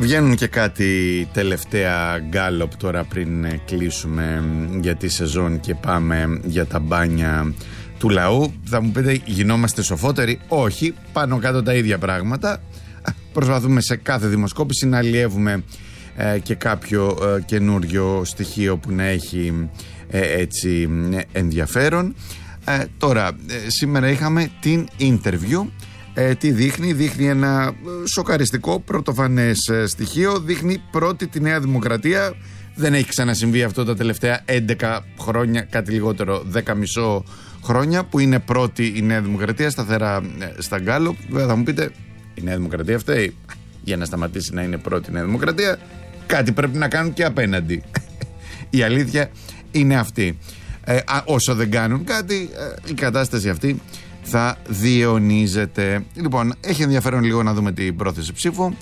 Βγαίνουν και κάτι τελευταία γκάλοπ τώρα πριν κλείσουμε για τη σεζόν και πάμε για τα μπάνια του λαού. Θα μου πείτε, γινόμαστε σοφότεροι? Όχι, πάνω κάτω τα ίδια πράγματα. Προσπαθούμε σε κάθε δημοσκόπηση να αλλιεύουμε και κάποιο καινούριο στοιχείο που να έχει έτσι ενδιαφέρον. Τώρα, σήμερα είχαμε την interview. Τι δείχνει? Δείχνει ένα σοκαριστικό πρωτοφανές στοιχείο. Δείχνει πρώτη τη Νέα Δημοκρατία. Δεν έχει ξανασυμβεί αυτό τα τελευταία 11 χρόνια, κάτι λιγότερο 10,5 χρόνια, που είναι πρώτη η Νέα Δημοκρατία σταθερά στα γκάλοπ. Βέβαια θα μου πείτε, η Νέα Δημοκρατία φταίει? Για να σταματήσει να είναι πρώτη η Νέα Δημοκρατία, κάτι πρέπει να κάνουν και απέναντι. Η αλήθεια είναι αυτή. Όσο δεν κάνουν κάτι, η κατάσταση αυτή θα διαιωνίζεται. Λοιπόν, έχει ενδιαφέρον λίγο να δούμε την πρόθεση ψήφου.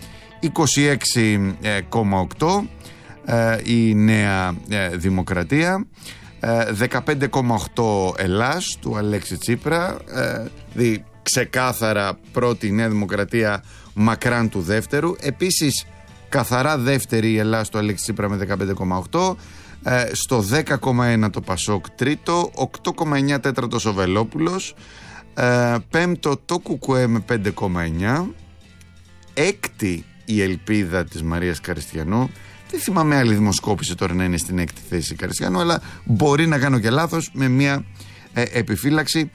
26,8 η Νέα Δημοκρατία, 15,8 Ελλάς του Αλέξη Τσίπρα, ξεκάθαρα πρώτη η Νέα Δημοκρατία, μακράν του δεύτερου. Επίσης καθαρά δεύτερη η Ελλάς του Αλέξη Τσίπρα με 15,8. Στο 10,1 το Πασόκ τρίτο, 8,9 τέταρτος ο Βελόπουλος, πέμπτο το Κουκουέ με 5,9, έκτη η Ελπίδα της Μαρίας Καριστιανού. Δεν θυμάμαι άλλη δημοσκόπηση τώρα να είναι στην έκτη θέση Καριστιανού, αλλά μπορεί να κάνω και λάθος, με μια επιφύλαξη.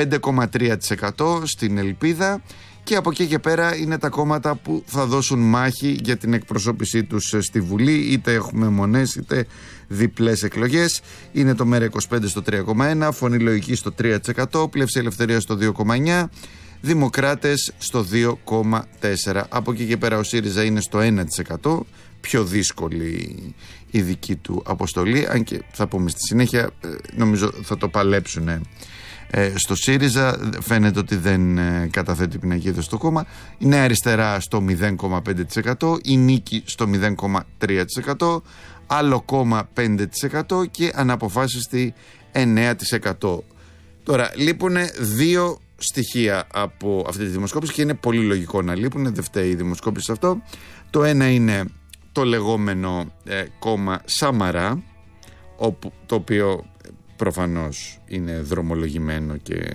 5,3% στην Ελπίδα. Και από εκεί και πέρα είναι τα κόμματα που θα δώσουν μάχη για την εκπροσώπησή τους στη Βουλή, είτε έχουμε μονές είτε διπλές εκλογές. Είναι το ΜΕΡΑ25 στο 3,1, Φωνή Λογική στο 3%, Πλεύση Ελευθερίας στο 2,9%, Δημοκράτες στο 2,4%. Από εκεί και πέρα ο ΣΥΡΙΖΑ είναι στο 1%, πιο δύσκολη η δική του αποστολή, αν και θα πούμε στη συνέχεια, νομίζω θα το παλέψουν στο ΣΥΡΙΖΑ. Φαίνεται ότι δεν καταθέτει πινακίδες στο κόμμα. Η Νέα Αριστερά στο 0,5%, η Νίκη στο 0,3%, άλλο κόμμα 5% και αναποφάσιστη 9%. Τώρα λείπουν δύο στοιχεία από αυτή τη δημοσκόπηση και είναι πολύ λογικό να λείπουν, δεν φταίει η δημοσκόπηση σε αυτό. Το ένα είναι το λεγόμενο κόμμα Σαμαρά, το οποίο προφανώς είναι δρομολογημένο και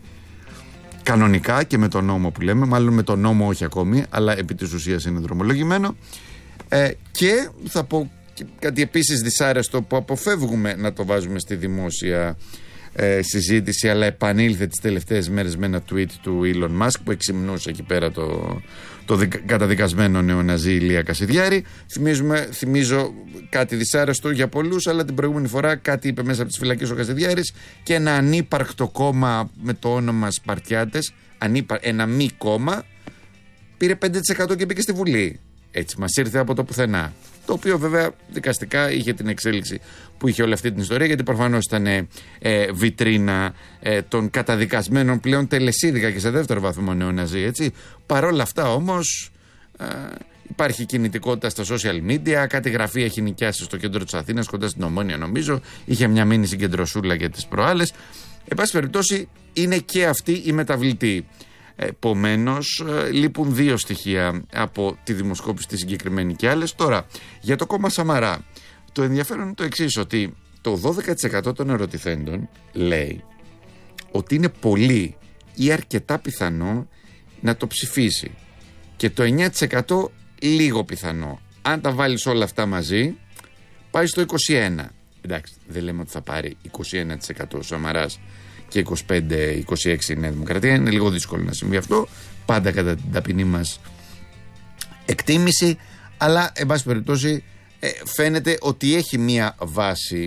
κανονικά και με τον νόμο που λέμε, μάλλον με τον νόμο όχι ακόμη, αλλά επί της ουσίας είναι δρομολογημένο. Και θα πω κάτι επίσης δυσάρεστο που αποφεύγουμε να το βάζουμε στη δημόσια συζήτηση, αλλά επανήλθε τις τελευταίες μέρες με ένα tweet του Elon Musk που εξυμνούσε εκεί πέρα το καταδικασμένο νεοναζί Ηλία Κασιδιάρη. Θυμίζω κάτι δυσάρεστο για πολλούς, αλλά την προηγούμενη φορά κάτι είπε μέσα από τις φυλακές ο Κασιδιάρης και ένα ανύπαρκτο κόμμα με το όνομα Σπαρτιάτες, ένα μη κόμμα, πήρε 5% και μπήκε στη Βουλή. Έτσι μας ήρθε από το πουθενά. Το οποίο βέβαια δικαστικά είχε την εξέλιξη που είχε όλη αυτή την ιστορία, γιατί προφανώς ήταν βιτρίνα των καταδικασμένων πλέον τελεσίδικα και σε δεύτερο βαθμό νεοναζί, έτσι. Παρόλα αυτά όμως υπάρχει κινητικότητα στα social media, κάτι γραφή έχει νοικιάσει στο κέντρο της Αθήνας, κοντά στην Ομόνια νομίζω, είχε μια μίνι συγκεντρωσούλα για τις προάλλες. Εν πάση περιπτώσει είναι και αυτή η μεταβλητή. Επομένως λείπουν δύο στοιχεία από τη δημοσκόπηση τη συγκεκριμένη και άλλες. Τώρα για το κόμμα Σαμαρά, το ενδιαφέρον είναι το εξής, ότι το 12% των ερωτηθέντων λέει ότι είναι πολύ ή αρκετά πιθανό να το ψηφίσει και το 9% λίγο πιθανό. Αν τα βάλεις όλα αυτά μαζί πάει στο 21%. Εντάξει, δεν λέμε ότι θα πάρει 21% ο Σαμαράς και 25-26 η Νέα Δημοκρατία. Είναι λίγο δύσκολο να συμβεί αυτό, πάντα κατά την ταπεινή μας εκτίμηση, αλλά εν πάση περιπτώσει φαίνεται ότι έχει μία βάση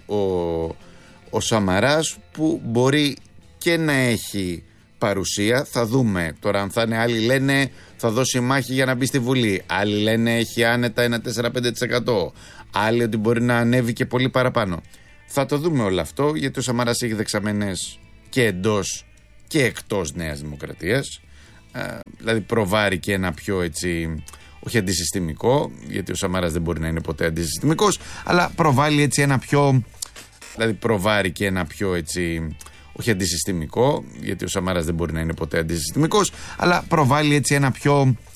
ο Σαμαράς που μπορεί και να έχει παρουσία. Θα δούμε τώρα αν θα είναι, άλλοι λένε θα δώσει μάχη για να μπει στη Βουλή, άλλοι λένε έχει άνετα ένα 4-5%, άλλοι ότι μπορεί να ανέβει και πολύ παραπάνω. Θα το δούμε όλο αυτό, γιατί ο Σαμαράς έχει δεξαμενές και εντός και εκτός Νέας Δημοκρατίας. Δηλαδή προβάρει και ένα πιο έτσι, όχι αντισυστημικό, γιατί ο Σαμαράς δεν μπορεί να είναι ποτέ αντισυστημικός, αλλά προβάλλει έτσι ένα πιο, δηλαδή προβάρει και ένα πιο έτσι, όχι αντισυστημικό, γιατί ο Σαμαράς δεν μπορεί να είναι ποτέ αντισυστημικός, αλλά προβάλλει έτσι ένα πιο